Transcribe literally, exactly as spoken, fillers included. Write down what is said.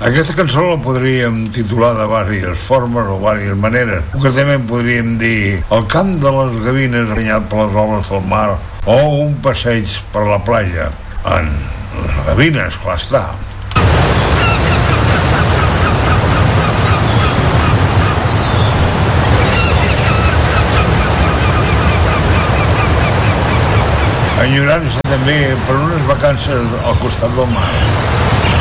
Aquesta cançó la podríem titular de diverses formes o diverses maneres. Concretament podríem dir El camp de les gavines banyat per les oles del mar, o Un passeig per la platja. En les gavines, clar està. Enyorança també per unes vacances al costat del mar.